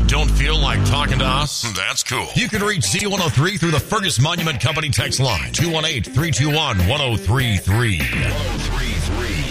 Don't feel like talking to us? That's cool. You can reach Z103 through the Fergus Monument Company text line, 218-321-1033. 1033.